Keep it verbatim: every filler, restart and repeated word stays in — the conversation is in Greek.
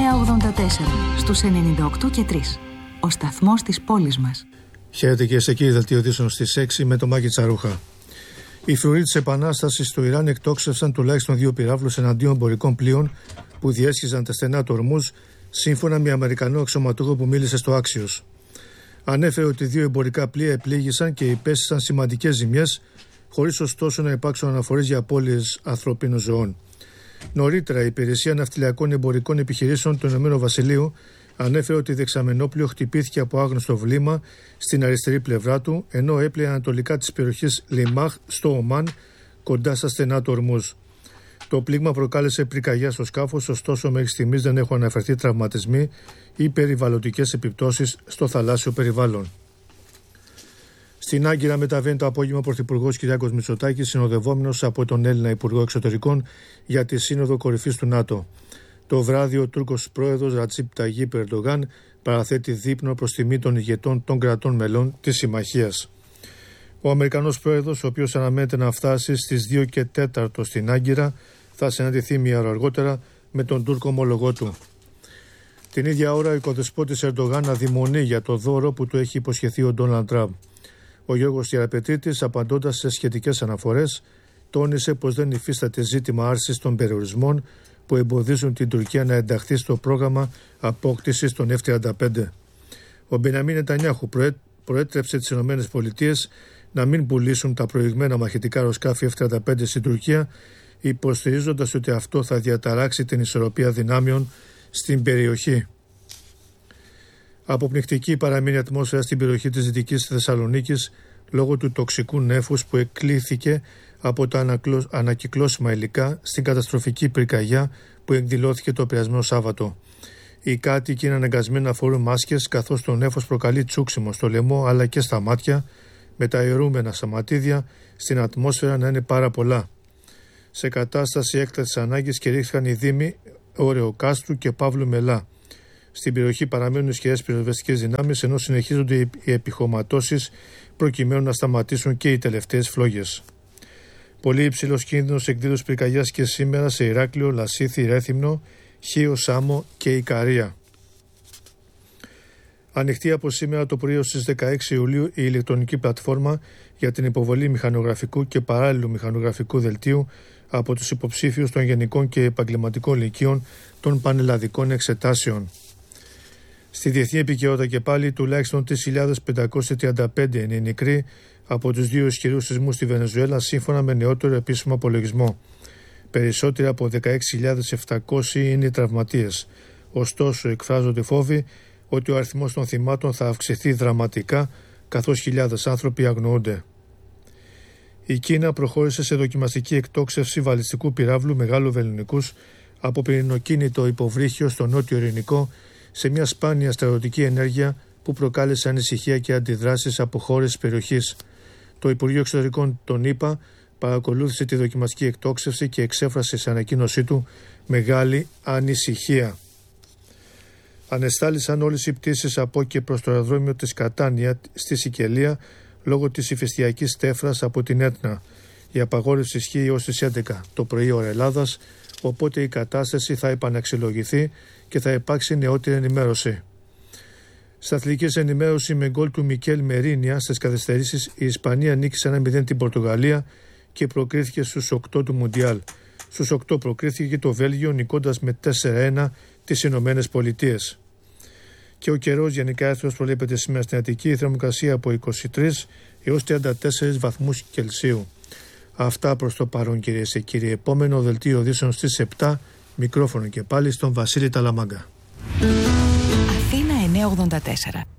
εννιακόσια ογδόντα τέσσερα στους ενενήντα οκτώ και τρία. Ο σταθμός της πόλης μας. Χαίρετε και σε κύριε δελτίο ειδήσεων στις έξι με το Μάκη Τσαρούχα. Οι φρουροί της Επανάστασης στο Ιράν εκτόξευσαν τουλάχιστον δύο πυράβλους εναντίον εμπορικών πλοίων που διέσχιζαν τα στενά του Ορμούζ, σύμφωνα με Αμερικανό αξιωματούχο που μίλησε στο Άξιος. Ανέφερε ότι δύο εμπορικά πλοία επλήγησαν και υπέστησαν σημαντικές ζημιές, χωρίς ωστόσο να υπάρξουν αναφορές για απώλειες ανθρωπίνων ζωών. Νωρίτερα, η Υπηρεσία Ναυτιλιακών Εμπορικών Επιχειρήσεων του Ηνωμένου Βασιλείου ανέφερε ότι δεξαμενόπλοιο χτυπήθηκε από άγνωστο βλήμα στην αριστερή πλευρά του, ενώ έπλεε ανατολικά της περιοχής Λιμάχ στο Ομάν, κοντά στα στενά του Ορμούζ. Το πλήγμα προκάλεσε πυρκαγιά στο σκάφος, ωστόσο μέχρι στιγμής δεν έχουν αναφερθεί τραυματισμοί ή περιβαλλοντικές επιπτώσεις στο θαλάσσιο περιβάλλον. Στην Άγκυρα μεταβαίνει το απόγευμα ο Πρωθυπουργός Κυριάκος Μητσοτάκης, συνοδευόμενος από τον Έλληνα Υπουργό Εξωτερικών, για τη Σύνοδο Κορυφής του ΝΑΤΟ. Το βράδυ ο Τούρκος πρόεδρος Ρατζίπ Ταγίπ Ερντογάν παραθέτει δείπνο προς τιμή των ηγετών των κρατών μελών της Συμμαχίας. Ο Αμερικανός πρόεδρος, ο οποίος αναμένεται να φτάσει στις δύο και τέσσερα στην Άγκυρα, θα συναντηθεί μία ώρα αργότερα με τον Τούρκο ομολογό του. Την ίδια ώρα, ο οικοδεσπότης Ερντογάν αδειμονεί για το δώρο που του έχει υποσχεθεί ο Ντόναλντ Τραμπ. Ο Γιώργος Τιαραπετρίτης, απαντώντας σε σχετικές αναφορές, τόνισε πως δεν υφίσταται ζήτημα άρσης των περιορισμών που εμποδίζουν την Τουρκία να ενταχθεί στο πρόγραμμα απόκτησης των εφ τριάντα πέντε. Ο Μπενιαμίν Νετανιάχου προέ, προέτρεψε τις ΗΠΑ να μην πουλήσουν τα προηγμένα μαχητικά αεροσκάφη εφ τριάντα πέντε στην Τουρκία, υποστηρίζοντας ότι αυτό θα διαταράξει την ισορροπία δυνάμεων στην περιοχή. Αποπνικτική παραμείνει η ατμόσφαιρα στην περιοχή της Δυτικής Θεσσαλονίκης λόγω του τοξικού νέφους που εκλήθηκε από τα ανακυκλώσιμα υλικά στην καταστροφική πυρκαγιά που εκδηλώθηκε το περασμένο Σάββατο. Οι κάτοικοι είναι αναγκασμένοι να φορούν μάσκες, καθώς το νέφος προκαλεί τσούξιμο στο λαιμό αλλά και στα μάτια, με τα αιρούμενα σωματίδια στην ατμόσφαιρα να είναι πάρα πολλά. Σε κατάσταση έκτακτης ανάγκης κηρύχθηκαν οι δήμοι Ωρεοκάστρου και Παύλου Μελά. Στην περιοχή παραμένουν ισχυρές πυροσβεστικές δυνάμεις, ενώ συνεχίζονται οι επιχωματώσεις προκειμένου να σταματήσουν και οι τελευταίες φλόγες. Πολύ υψηλός κίνδυνος εκδήλωσης πυρκαγιάς και σήμερα σε Ηράκλειο, Λασίθι, Ρέθυμνο, Χίο, Σάμο και Ικαρία. Ανοιχτή από σήμερα το πρωί στις δεκαέξι Ιουλίου η ηλεκτρονική πλατφόρμα για την υποβολή μηχανογραφικού και παράλληλου μηχανογραφικού δελτίου από τους υποψήφιους των γενικών και επαγγελματικών λυκείων των πανελλαδικών εξετάσεων. Στη διεθνή επικαιρότητα και πάλι, τουλάχιστον τρεις χιλιάδες πεντακόσιοι τριάντα πέντε είναι οι νεκροί από τους δύο ισχυρούς σεισμούς στη Βενεζουέλα, σύμφωνα με νεότερο επίσημο απολογισμό. Περισσότεροι από δεκαέξι χιλιάδες επτακόσιοι είναι οι τραυματίες. Ωστόσο, εκφράζονται φόβοι ότι ο αριθμός των θυμάτων θα αυξηθεί δραματικά, καθώς χιλιάδες άνθρωποι αγνοούνται. Η Κίνα προχώρησε σε δοκιμαστική εκτόξευση βαλιστικού πυράβλου μεγάλου βελληνικούς από πυρηνοκίνητο υποβρύχιο στο νότιο Ειρηνικό, σε μια σπάνια στρατιωτική ενέργεια που προκάλεσε ανησυχία και αντιδράσεις από χώρες της περιοχής. Το Υπουργείο Εξωτερικών των ΗΠΑ παρακολούθησε τη δοκιμαστική εκτόξευση και εξέφρασε σε ανακοίνωσή του μεγάλη ανησυχία. Ανεστάλησαν όλες οι πτήσεις από και προς το αεροδρόμιο της Κατάνια στη Σικελία λόγω της ηφαιστειακής τέφρας από την Έτνα. Η απαγόρευση ισχύει ως τις έντεκα το πρωί ώρα Ελλάδας, οπότε η κατάσταση θα επαναξιολογηθεί και θα υπάρξει νεότερη ενημέρωση. Στα αθλητικής ενημέρωση, με γκολ του Μικέλ Μερίνια στις καθυστερήσεις, η Ισπανία νίκησε ένα μηδέν την Πορτογαλία και προκρίθηκε στους οκτώ του Μουντιάλ. Στους οκτώ προκρίθηκε και το Βέλγιο, νικώντας με τέσσερα ένα τις Ηνωμένες Πολιτείες. Και ο καιρός γενικά έθρος προβλέπεται σήμερα στην Αττική, η θερμοκρασία από είκοσι τρεις έως τριάντα τέσσερις βαθμούς Κελσίου. Αυτά προς το παρόν, κυρίες και κύριοι. Επόμενο δελτίο ειδήσεων στις επτά, μικρόφωνο και πάλι στον Βασίλη Ταλαμάγκα. Αθήνα εννιακόσια ογδόντα τέσσερα.